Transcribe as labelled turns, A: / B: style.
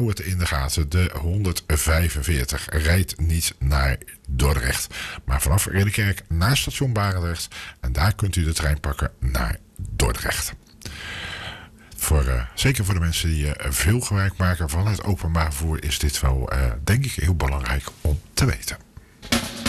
A: hou het in de gaten. De 145 rijdt niet naar Dordrecht. Maar vanaf Ridderkerk naar station Barendrecht. En daar kunt u de trein pakken naar Dordrecht. Zeker voor de mensen die veel gebruik maken van het openbaar vervoer is dit wel, denk ik, heel belangrijk om te weten.